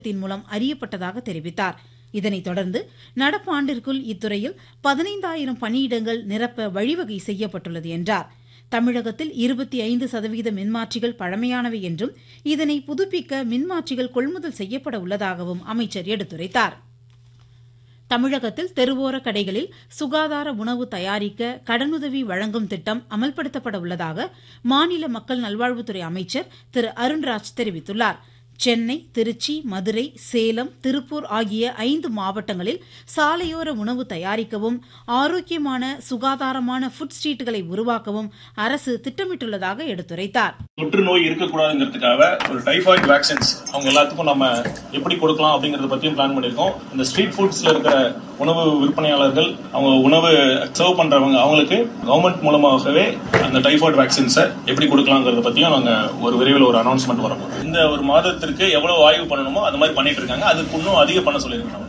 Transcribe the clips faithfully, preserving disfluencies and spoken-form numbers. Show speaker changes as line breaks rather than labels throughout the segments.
மூலம் அறியப்பட்டதாக தெரிவித்தார். இதனைத் தொடர்ந்து நடப்பாண்டிற்குள் இத்துறையில் பதினைந்தாயிரம் பணியிடங்கள் நிரப்ப வழிவகை செய்யப்பட்டுள்ளது என்றார். தமிழகத்தில் இருபத்தி ஐந்து சதவீத மின்மாற்றிகள் பழமையானவை என்றும் இதனை புதுப்பிக்க மின்மாற்றிகள் கொள்முதல் செய்யப்பட உள்ளதாகவும் அமைச்சர் எடுத்துரைத்தார். தமிழகத்தில் தெருவோர கடைகளில் சுகாதார உணவு தயாரிக்க கடனுதவி வழங்கும் திட்டம் அமல்படுத்தப்பட உள்ளதாக மாநில மக்கள் நல்வாழ்வுத்துறை அமைச்சர் திரு அருண்ராஜ் தெரிவித்துள்ளார். சென்னை, திருச்சி, மதுரை, சேலம், திருப்பூர் ஆகிய ஐந்து மாவட்டங்களில் சாலையோர உணவு தயாரிக்கவும் ஆரோக்கியமான சுகாதாரமான ஃபுட் ஸ்ட்ரீட்டுகளை உருவாக்கவும் அரசு திட்டமிட்டுள்ளதாக எடுத்துரைத்தார்.
தொற்று நோய் இருக்கக்கூடாதுங்கிறதுக்காக ஒரு டைபாய்டு வேக்சின்ஸ் அவங்க எல்லாத்துக்கும் நம்ம எப்படி கொடுக்கலாம் அப்படிங்கறத பத்தியும் பிளான் பண்ணிருக்கோம். இந்த ஸ்ட்ரீட் ஃபுட்ஸ்ல இருக்கிற உணவு விற்பனையாளர்கள், அவங்க உணவு சர்வ் பண்றவங்க, அவங்களுக்கு கவர்மெண்ட் மூலமாகவே அந்த டைபாய்டு வேக்சின்ஸை எப்படி கொடுக்கலாங்கிறத பத்தியும் நாங்க ஒரு விரைவில் ஒரு அனௌன்ஸ்மெண்ட் வரப்போம். இந்த ஒரு மாதத்திற்கு எவ்வளவு ஆய்வு பண்ணணுமோ அது மாதிரி பண்ணிட்டு இருக்காங்க. அதுக்கு இன்னும் அதிகம் பண்ண சொல்லியிருக்காங்க.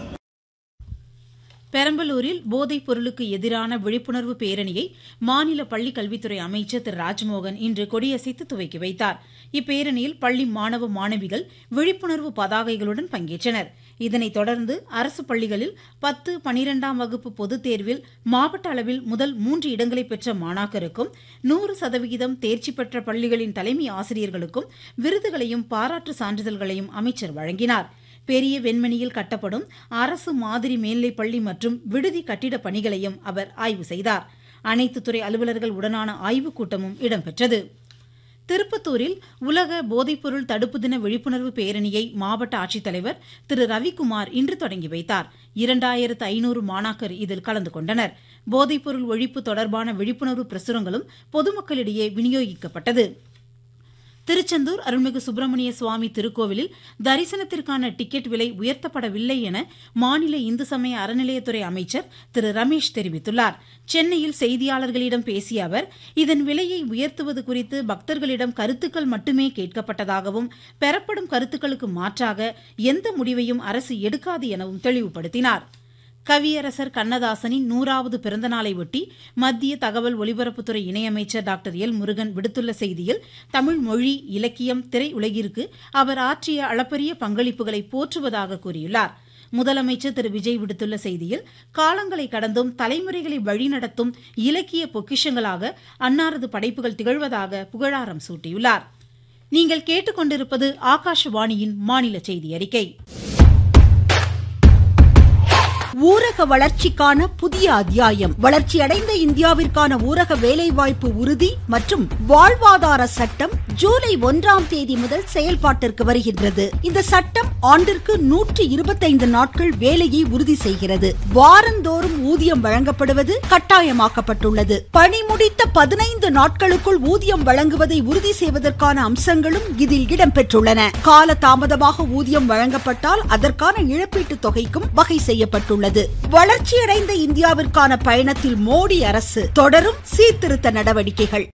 பெரம்பலூரில் போதைப் பொருளுக்கு எதிரான விழிப்புணர்வு பேரணியை மாநில பள்ளிக் கல்வித்துறை அமைச்சர் திரு ராஜ்மோகன் இன்று கொடியசைத்து துவக்கி வைத்தார். இப்பேரணியில் பள்ளி மாணவ மாணவிகள் விழிப்புணர்வு பதாகைகளுடன் பங்கேற்றனர். இதனைத் தொடர்ந்து அரசு பள்ளிகளில் பத்து பனிரெண்டாம் வகுப்பு பொதுத் தேர்வில் மாவட்ட அளவில் முதல் மூன்று இடங்களை பெற்ற மாணாக்கருக்கும் நூறு சதவிகிதம் தேர்ச்சி பெற்ற பள்ளிகளின் தலைமை ஆசிரியர்களுக்கும் விருதுகளையும் பாராட்டு சான்றிதழ்களையும் அமைச்சர் வழங்கினார். பெரிய வெண்மணியில் கட்டப்படும் அரசு மாதிரி மேல்நிலைப் பள்ளி மற்றும் விடுதி கட்டிடப் பணிகளையும் அவர் ஆய்வு செய்தார். அனைத்து துறை அலுவலர்கள் உடனான ஆய்வுக் கூட்டமும் இடம்பெற்றது. திருப்பத்தூரில் உலக போதைப்பொருள் தடுப்பு தின விழிப்புணர்வு பேரணியை மாவட்ட ஆட்சித்தலைவர் திரு ரவிக்குமார் இன்று தொடங்கி வைத்தார். இரண்டாயிரத்து ஐநூறு மாணாக்கர் இதில் கலந்து கொண்டனர். போதைப்பொருள் ஒழிப்பு தொடர்பான விழிப்புணர்வு பிரசுரங்களும் பொதுமக்களிடையே விநியோகிக்கப்பட்டது. திருச்செந்தூர் அருள்மிகு சுப்பிரமணிய சுவாமி திருக்கோவிலில் தரிசனத்திற்கான டிக்கெட் விலை உயர்த்தப்படவில்லை என மாநில இந்து சமய அறநிலையத்துறை அமைச்சர் திரு ரமேஷ் தெரிவித்துள்ளார். சென்னையில் செய்தியாளர்களிடம் பேசிய அவர், இதன் விலையை உயர்த்துவது குறித்து பக்தர்களிடம் கருத்துக்கள் மட்டுமே கேட்கப்பட்டதாகவும் பெறப்படும் கருத்துக்களுக்கு மாற்றாக எந்த முடிவையும் அரசு எடுக்காது எனவும் தெளிவுபடுத்தினார். கவியரசர் கண்ணதாசனின் நூறாவது பிறந்தநாளை ஒட்டி மத்திய தகவல் ஒலிபரப்புத்துறை இணையமைச்சர் டாக்டர் எல் முருகன் விடுத்துள்ள செய்தியில், தமிழ் மொழி, இலக்கியம், திரையுலகிற்கு அவர் ஆற்றிய அளப்பரிய பங்களிப்புகளை போற்றுவதாக கூறியுள்ளார். முதலமைச்சர் திரு விஜய் விடுத்துள்ள செய்தியில், காலங்களை கடந்தும் தலைமுறைகளை வழிநடத்தும் இலக்கிய பொக்கிஷங்களாக அன்னாரது படைப்புகள் திகழ்வதாக புகழாரம் சூட்டியுள்ளார். நீங்கள் கேட்டுக்கொண்டிருப்பது ஆகாஷவாணியின் மாநில செய்தி அறிக்கை.
ஊரக வளர்ச்சிக்கான புதிய அத்தியாயம். வளர்ச்சியடைந்த இந்தியாவிற்கான ஊரக வேலைவாய்ப்பு உறுதி மற்றும் வாழ்வாதார சட்டம் ஜூலை ஒன்றாம் தேதி முதல் செயல்பாட்டிற்கு வருகின்றது. இந்த சட்டம் ஆண்டிற்கு நூற்று இருபத்தைந்து நாட்கள் வேலையை உறுதி செய்கிறது. வாரந்தோறும் ஊதியம் வழங்கப்படுவது கட்டாயமாக்கப்பட்டுள்ளது. பணி முடித்த பதினைந்து நாட்களுக்குள் ஊதியம் வழங்குவதை உறுதி செய்வதற்கான அம்சங்களும் இதில் இடம்பெற்றுள்ளன. கால தாமதமாக ஊதியம் வழங்கப்பட்டால் அதற்கான இழப்பீட்டு தொகைக்கும் வகை செய்யப்பட்டுள்ளது. வளர்ச்சியடைந்த இந்தியாவிற்கான பயணத்தில் மோடி அரசு தொடரும் சீர்திருத்த நடவடிக்கைகள்.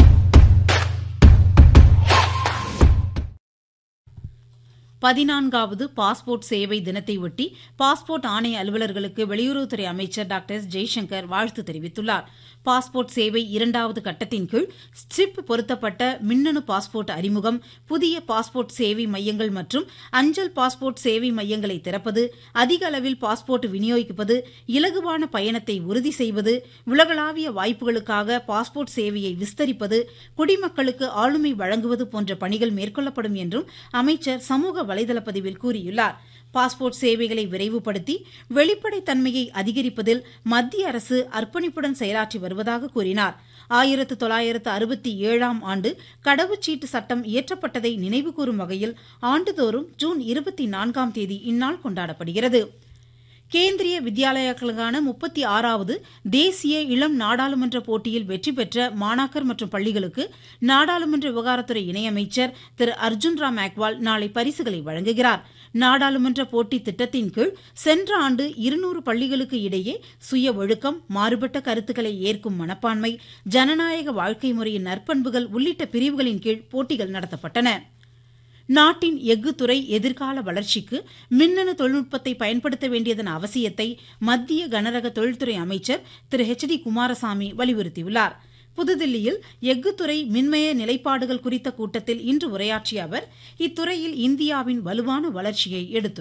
பதினான்காவது பாஸ்போர்ட் சேவை தினத்தையொட்டி பாஸ்போர்ட் ஆணைய அலுவலர்களுக்கு வெளியுறவுத்துறை அமைச்சர் டாக்டர் எஸ் ஜெய்சங்கர் வாழ்த்து தெரிவித்துள்ளார். பாஸ்போர்ட் சேவை இரண்டாவது கட்டத்தின் கீழ் ஸ்ட்ரிப் பொருத்தப்பட்ட மின்னணு பாஸ்போர்ட் அறிமுகம், புதிய பாஸ்போர்ட் சேவை மையங்கள் மற்றும் அஞ்சல் பாஸ்போர்ட் சேவை மையங்களை திறப்பது, அதிக அளவில் பாஸ்போர்ட் விநியோகிப்பது, இலகுவான பயணத்தை உறுதி செய்வது, உலகளாவிய வாய்ப்புகளுக்காக பாஸ்போர்ட் சேவையை விஸ்தரிப்பது, குடிமக்களுக்கு ஆளுமை வழங்குவது போன்ற பணிகள் மேற்கொள்ளப்படும் என்றும் அமைச்சர் சமூக வலைதள பதிவில் கூறியுள்ளார். பாஸ்போர்ட் சேவைகளை விரைவுபடுத்தி வெளிப்படைத்தன்மையை அதிகரிப்பதில் மத்திய அரசு அர்ப்பணிப்புடன் செயலாற்றி வருவதாக கூறினார். ஆயிரத்து தொள்ளாயிரத்து அறுபத்தி ஏழாம் ஆண்டு கடவுச்சீட்டு சட்டம் இயற்றப்பட்டதை நினைவுகூரும் வகையில் ஆண்டுதோறும் ஜூன் இருபத்தி நான்காம் தேதி இந்நாள் கொண்டாடப்படுகிறது. கேந்திரிய வித்யாலயாக்களுக்கான முப்பத்தி ஆறாவது தேசிய இளம் நாடாளுமன்ற போட்டியில் வெற்றி பெற்ற மாணாக்கர் மற்றும் பள்ளிகளுக்கு நாடாளுமன்ற விவகாரத்துறை இணையமைச்சர் திரு அர்ஜுன் ராம் மேக்வால் நாளை பரிசுகளை வழங்குகிறார். நாடாளுமன்ற போட்டி திட்டத்தின் கீழ் சென்ற ஆண்டு இருநூறு பள்ளிகளுக்கு இடையே சுய ஒழுக்கம், மாறுபட்ட கருத்துக்களை ஏற்கும் மனப்பான்மை, ஜனநாயக வாழ்க்கை முறையின் நற்பண்புகள் உள்ளிட்ட பிரிவுகளின் கீழ் போட்டிகள் நடத்தப்பட்டன. நாட்டின் எஃகு துறை எதிர்கால வளர்ச்சிக்கு மின்னணு தொழில்நுட்பத்தை பயன்படுத்த வேண்டியதன் அவசியத்தை மத்திய கனரக தொழில்துறை அமைச்சர் திரு ஹெச் டி குமாரசாமி வலியுறுத்தியுள்ளார். புதுதில்லியில் எஃகுத்துறை மின்மய நிலைப்பாடுகள் குறித்த கூட்டத்தில் இன்று உரையாற்றிய அவர் இத்துறையில் இந்தியாவின் வலுவான வளர்ச்சியை எடுத்துரைத்தார்.